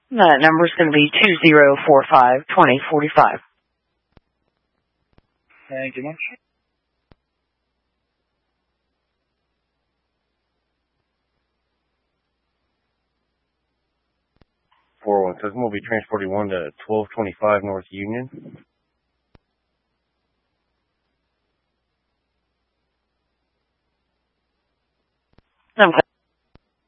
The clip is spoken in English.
That number is going to be 2045-2045. Thank you much. We'll be transporting one to 1225 North Union.